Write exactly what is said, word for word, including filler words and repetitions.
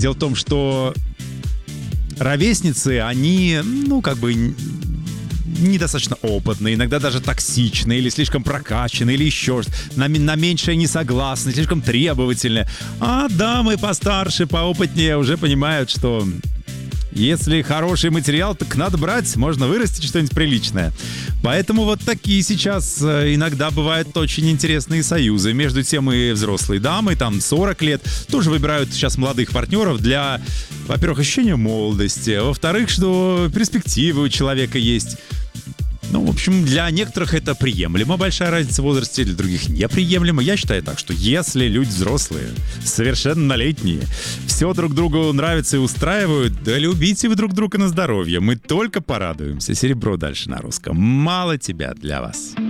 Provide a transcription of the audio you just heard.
Дело в том, что ровесницы, они, ну, как бы недостаточно опытные, иногда даже токсичные, или слишком прокачанные, или еще что-то. На, на меньшее не согласны, слишком требовательные. А дамы постарше, поопытнее уже понимают, что если хороший материал, так надо брать, можно вырастить что-нибудь приличное. Поэтому вот такие сейчас иногда бывают очень интересные союзы. Между тем и взрослые дамы, там сорок лет, тоже выбирают сейчас молодых партнеров для, во-первых, ощущения молодости, во-вторых, что перспективы у человека есть. Ну, в общем, для некоторых это приемлемо, большая разница в возрасте, для других неприемлемо. Я считаю так, что если люди взрослые, совершеннолетние, все друг другу нравится и устраивают, да любите вы друг друга на здоровье. Мы только порадуемся. Серебро дальше на русском. Мало тебя для вас.